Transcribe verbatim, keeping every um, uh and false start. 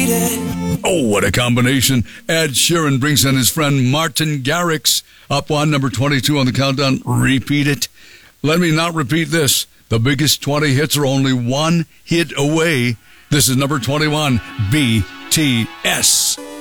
repeat it. Oh, what a combination. Ed Sheeran brings in his friend Martin Garrix. Up on number twenty-two on the countdown. Repeat it. Let me not repeat this. The biggest twenty hits are only one hit away. This is number twenty-one, B T S.